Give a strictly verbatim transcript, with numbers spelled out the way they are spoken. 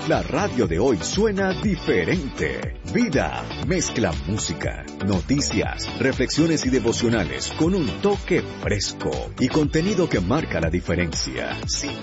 La radio de hoy suena diferente. Vida mezcla música, noticias, reflexiones y devocionales con un toque fresco y contenido que marca la diferencia. Sí.